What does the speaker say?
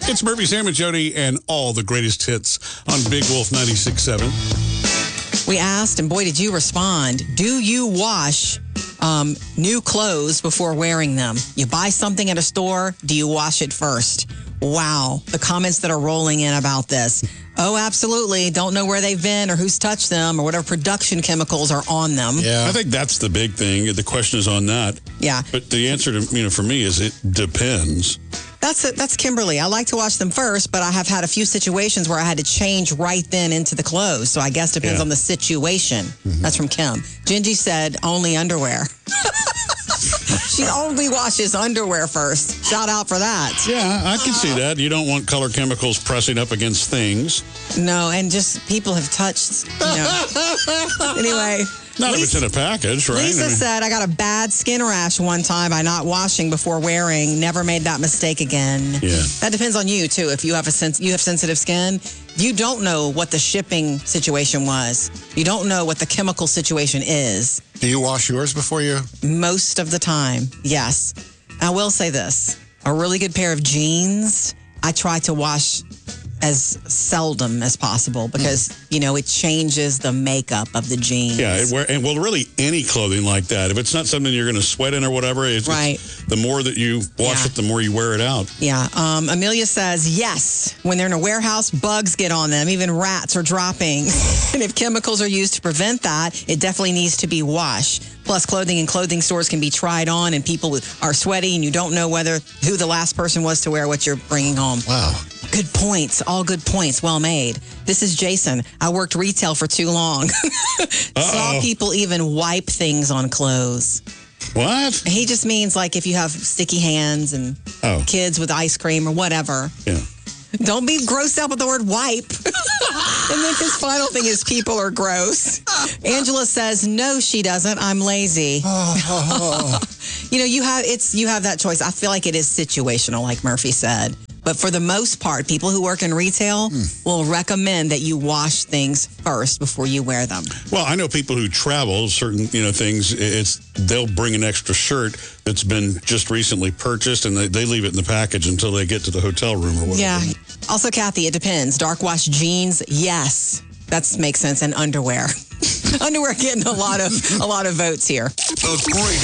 It's Murphy, Sam, and Jody, and all the greatest hits on Big Wolf 96.7. We asked, and boy, did you respond. Do you wash new clothes before wearing them? You buy something at a store, do you wash it first? Wow, the comments that are rolling in about this. Oh, absolutely. Don't know where they've been or who's touched them or whatever production chemicals are on them. Yeah, I think that's the big thing. The question is on that. Yeah. But the answer to, for me is it depends. That's Kimberly. I like to wash them first, but I have had a few situations where I had to change right then into the clothes. So I guess depends on the situation. Mm-hmm. That's from Kim. Gingy said only underwear. She only washes underwear first. Shout out for that. Yeah, I can see that. You don't want color chemicals pressing up against things. No, and just people have touched, Anyway. Not if it's in a package, right? Lisa said, I got a bad skin rash one time by not washing before wearing. Never made that mistake again. Yeah. That depends on you, too. If you have you have sensitive skin, you don't know what the shipping situation was. You don't know what the chemical situation is. Do you wash yours before you? Most of the time, yes. I will say this. A really good pair of jeans, I try to wash as seldom as possible because, it changes the makeup of the jeans. Yeah, really any clothing like that. If it's not something you're going to sweat in or whatever, it's the more that you wash it, the more you wear it out. Yeah. Amelia says, yes, when they're in a warehouse, bugs get on them. Even rats are dropping. And if chemicals are used to prevent that, it definitely needs to be washed. Plus, clothing in clothing stores can be tried on and people are sweaty and you don't know who the last person was to wear what you're bringing home. Wow. Good points. All good points. Well made. This is Jason. I worked retail for too long. Saw people even wipe things on clothes. What? He just means like if you have sticky hands and kids with ice cream or whatever. Yeah. Don't be grossed out with the word wipe. And then his final thing is people are gross. Angela says, no, she doesn't. I'm lazy. You have that choice. I feel like it is situational, like Murphy said. But for the most part, people who work in retail will recommend that you wash things first before you wear them. Well, I know people who travel certain, things. They'll bring an extra shirt that's been just recently purchased, and they leave it in the package until they get to the hotel room or whatever. Yeah. Also, Kathy, it depends. Dark wash jeans, yes, that makes sense, and underwear. Underwear getting a lot of votes here. The greatest.